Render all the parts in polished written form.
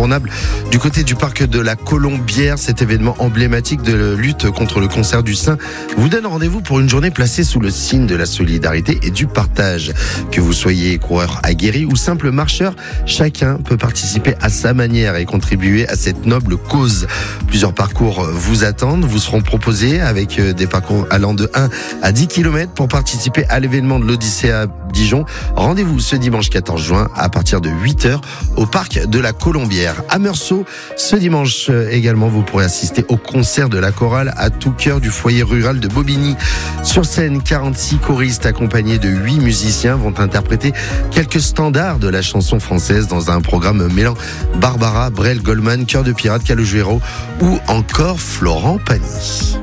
incontournable du côté du parc de la Colombière. Cet événement emblématique de lutte contre le cancer du sein vous donne rendez-vous pour une journée placée sous le signe de la solidarité et du partage. Que vous soyez coureur aguerri ou simple marcheur, chacun peut participer à sa manière et contribuer à cette noble cause. Plusieurs parcours vous attendent, vous seront proposés avec des parcours allant de 1 à 10 km pour participer à l'événement de l'Odyssée à Dijon. Rendez-vous ce dimanche 14 juin à partir de 8h au parc de la Colombière. À Meursault, ce dimanche également, vous pourrez assister au concert de la chorale à tout cœur du foyer rural de Bobigny. Sur scène, 46 choristes accompagnés de 8 musiciens vont interpréter quelques standards de la chanson française dans un programme mêlant Barbara, Brel, Goldman, Cœur de Pirate, Calogero ou encore Florent Pagny.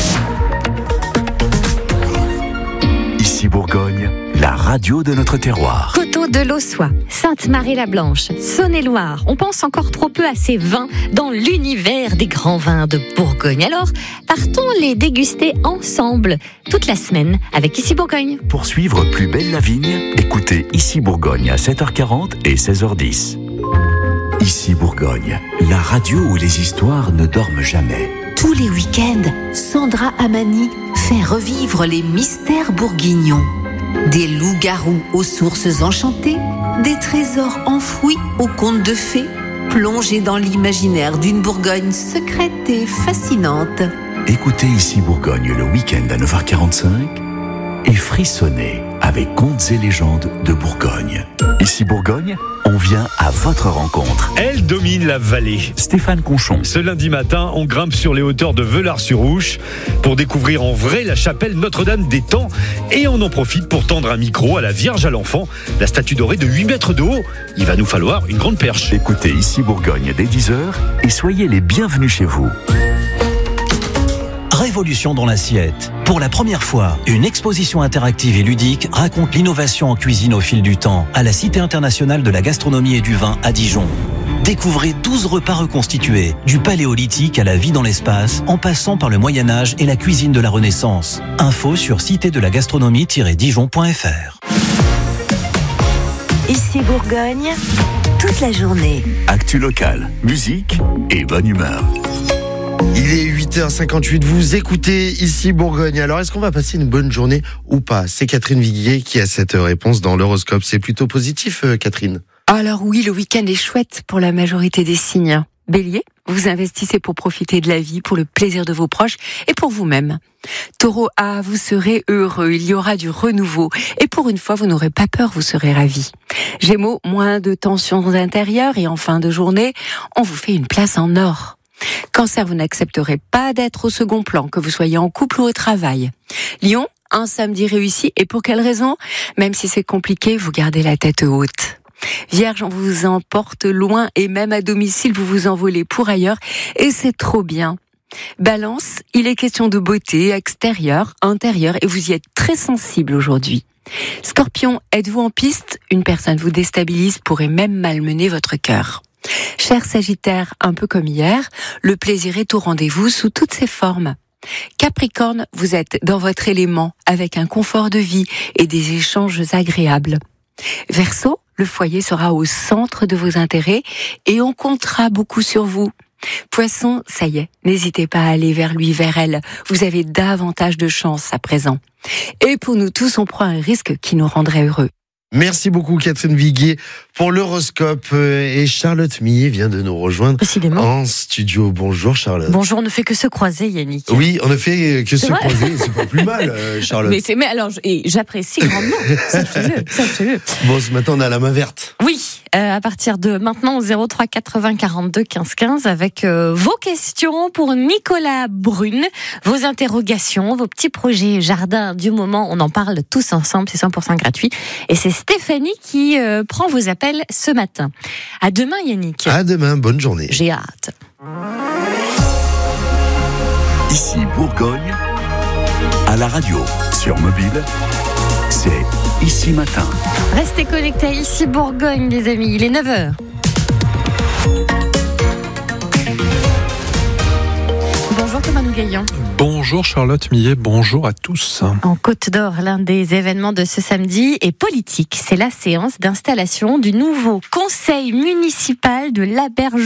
Ici Bourgogne, la radio de notre terroir. Coteaux de l'Ossois, Sainte-Marie-la-Blanche, Saône-et-Loire. On pense encore trop peu à ces vins dans l'univers des grands vins de Bourgogne. Alors, partons les déguster ensemble toute la semaine avec Ici Bourgogne. Pour suivre Plus belle la vigne, écoutez Ici Bourgogne à 7h40 et 16h10. Ici Bourgogne, la radio où les histoires ne dorment jamais. Tous les week-ends, Sandra Amani fait revivre les mystères bourguignons. Des loups-garous aux sources enchantées, des trésors enfouis aux contes de fées, plongés dans l'imaginaire d'une Bourgogne secrète et fascinante. Écoutez Ici Bourgogne le week-end à 9h45 et frissonnez avec Contes et légendes de Bourgogne. Ici Bourgogne, on vient à votre rencontre. Elle domine la vallée. Stéphane Conchon. Ce lundi matin, on grimpe sur les hauteurs de Velars-sur-Ouche pour découvrir en vrai la chapelle Notre-Dame-des-Temps et on en profite pour tendre un micro à la Vierge à l'Enfant, la statue dorée de 8 mètres de haut. Il va nous falloir une grande perche. Écoutez Ici Bourgogne dès 10h et soyez les bienvenus chez vous. Révolution dans l'assiette. Pour la première fois, une exposition interactive et ludique raconte l'innovation en cuisine au fil du temps à la Cité internationale de la gastronomie et du vin à Dijon. Découvrez 12 repas reconstitués, du paléolithique à la vie dans l'espace, en passant par le Moyen-Âge et la cuisine de la Renaissance. Info sur citédelagastronomie-dijon.fr. Ici Bourgogne, toute la journée. Actu locale, musique et bonne humeur. Il est 8h58, vous écoutez Ici Bourgogne. Alors, est-ce qu'on va passer une bonne journée ou pas ? C'est Catherine Viguier qui a cette réponse dans l'horoscope. C'est plutôt positif, Catherine ? Alors oui, le week-end est chouette pour la majorité des signes. Bélier, vous investissez pour profiter de la vie, pour le plaisir de vos proches et pour vous-même. Taureau A, vous serez heureux, il y aura du renouveau. Et pour une fois, vous n'aurez pas peur, vous serez ravis. Gémeaux, moins de tensions intérieures et en fin de journée, on vous fait une place en or. Cancer, vous n'accepterez pas d'être au second plan, que vous soyez en couple ou au travail. Lion, un samedi réussi, et pour quelle raison ? Même si c'est compliqué, vous gardez la tête haute. Vierge, on vous emporte loin et même à domicile, vous vous envolez pour ailleurs, et c'est trop bien. Balance, il est question de beauté extérieure, intérieure, et vous y êtes très sensible aujourd'hui. Scorpion, êtes-vous en piste ? Une personne vous déstabilise, pourrait même malmener votre cœur. Cher Sagittaire, un peu comme hier, le plaisir est au rendez-vous sous toutes ses formes. Capricorne, vous êtes dans votre élément avec un confort de vie et des échanges agréables. Verseau, le foyer sera au centre de vos intérêts et on comptera beaucoup sur vous. Poisson, ça y est, n'hésitez pas à aller vers lui, vers elle. Vous avez davantage de chance à présent. Et pour nous tous, on prend un risque qui nous rendrait heureux. Merci beaucoup Catherine Viguier pour l'horoscope et Charlotte Millet vient de nous rejoindre en studio. Bonjour Charlotte. Bonjour, on ne fait que se croiser Yannick. Oui, on ne fait que se croiser, c'est pas plus mal Charlotte. Mais alors j'apprécie grandement, sachez-le. Bon, ce matin on a la main verte. Oui, à partir de maintenant au 03 80 42 15 15 avec vos questions pour Nicolas Brune, vos interrogations, vos petits projets jardin du moment, on en parle tous ensemble, c'est 100% gratuit et c'est Stéphanie qui prend vos appels ce matin. À demain Yannick. À demain, bonne journée. J'ai hâte. Ici Bourgogne, à la radio, sur mobile, c'est Ici Matin. Restez connectés à Ici Bourgogne les amis, il est 9h. Bonjour Thomas Nougaillan. Bonjour Charlotte Millet, bonjour à tous. En Côte d'Or, l'un des événements de ce samedi est politique. C'est la séance d'installation du nouveau conseil municipal de l'Abergement.